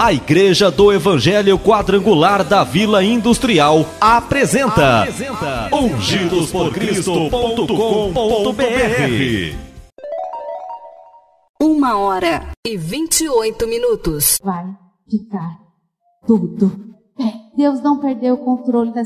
A Igreja do Evangelho Quadrangular da Vila Industrial apresenta ungidosporcristo.com.br. 1h28. Vai ficar tudo bem. Deus não perdeu o controle da